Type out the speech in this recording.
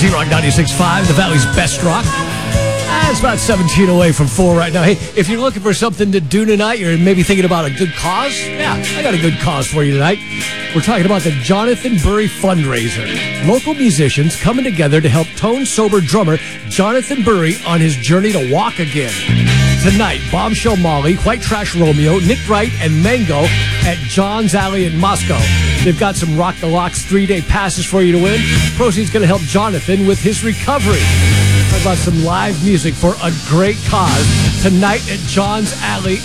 Z-Rock 96.5, the Valley's best rock. It's about 17 away from 4 right now. Hey, if you're looking for something to do tonight, you're maybe thinking about a good cause, yeah, I got a good cause for you tonight. We're talking about the Jonathan Burry Fundraiser. Local musicians coming together to help tone-sober drummer Jonathan Burry on his journey to walk again. Tonight, Bombshell Molly, White Trash Romeo, Nick Wright, and Mango at John's Alley in Moscow. They've got some Rock the Locks 3-day passes for you to win. Proceeds going to help Jonathan with his recovery. Talk about some live music for a great cause tonight at John's Alley